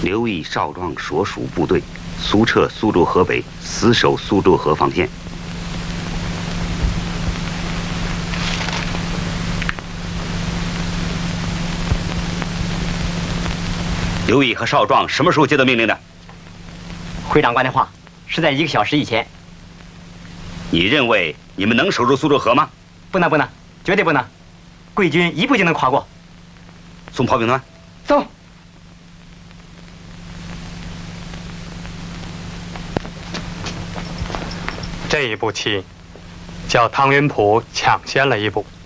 刘毅少壮所属部队速撤苏州河北，死守苏州河防线。刘毅和少壮什么时候接到命令的？ 回长官的话是在1个小时以前。 你认为你们能守住苏州河吗？ 不能，绝对不能。贵军一步就能跨过。 送炮兵团。 走。 这一步棋，叫汤云浦抢先了一步。